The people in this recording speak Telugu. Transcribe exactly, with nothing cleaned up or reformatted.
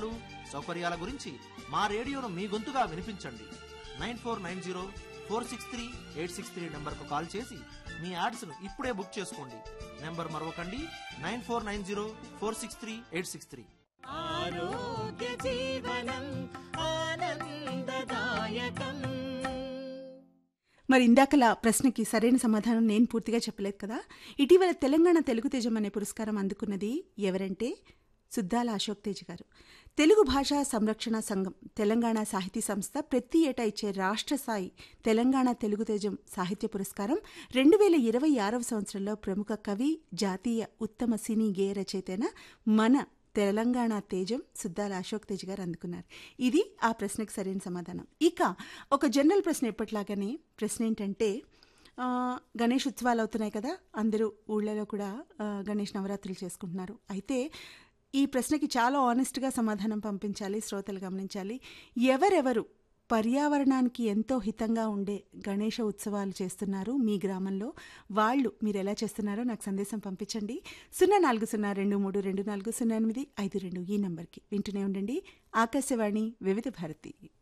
వివరాలు సౌకర్యాల గురించి మా రేడియోను మీ గొంతుగా వినిపించండి. Nine four nine zero four six three eight six three నెంబర్కు కాల్ చేసి మీ యాడ్స్ను ఇప్పుడే బుక్ చేసుకోండి. Number మరొకండి, nine four nine zero four six three eight six three. ఆరోగ్య జీవనం ఆనందదాయకం. మరి ఇందాకలా ప్రశ్నకి సరైన సమాధానం నేను పూర్తిగా చెప్పలేదు కదా. ఇటీవల తెలంగాణ తెలుగు తేజం అనే పురస్కారం అందుకున్నది ఎవరంటే సుద్దాల అశోక్ తేజ్ గారు. తెలుగు భాషా సంరక్షణ సంఘం తెలంగాణ సాహితీ సంస్థ ప్రతి ఏటా ఇచ్చే రాష్ట్ర స్థాయి తెలంగాణ తెలుగు తేజం సాహిత్య పురస్కారం రెండు వేల ఇరవై ఆరవ సంవత్సరంలో ప్రముఖ కవి, జాతీయ ఉత్తమ సినీ గేయ రచయితైన మన తెలంగాణ తేజం సుద్దాల అశోక్ తేజ్ గారు అందుకున్నారు. ఇది ఆ ప్రశ్నకు సరైన సమాధానం. ఇక ఒక జనరల్ ప్రశ్న ఎప్పటిలాగానే ప్రశ్న ఏంటంటే, గణేష్ ఉత్సవాలు అవుతున్నాయి కదా, అందరూ ఊళ్ళలో కూడా గణేష్ నవరాత్రులు చేసుకుంటున్నారు. అయితే ఈ ప్రశ్నకి చాలా ఆనెస్ట్గా సమాధానం పంపించాలి, శ్రోతలు గమనించాలి. ఎవరెవరు పర్యావరణానికి ఎంతో హితంగా ఉండే గణేష ఉత్సవాలు చేస్తున్నారు మీ గ్రామంలో, వాళ్ళు మీరు ఎలా చేస్తున్నారో నాకు సందేశం పంపించండి. సున్నా నాలుగు సున్నా రెండు మూడు రెండు నాలుగు సున్నా ఎనిమిది ఐదు రెండు ఈ నంబర్కి. వింటూనే ఉండండి ఆకాశవాణి వివిధ భారతి.